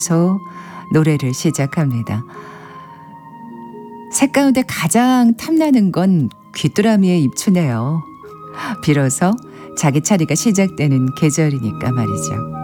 노래를 시작합니다. 색 가운데 가장 탐나는 건 귀뚜라미의 입추네요. 비로소 자기 차례가 시작되는 계절이니까 말이죠.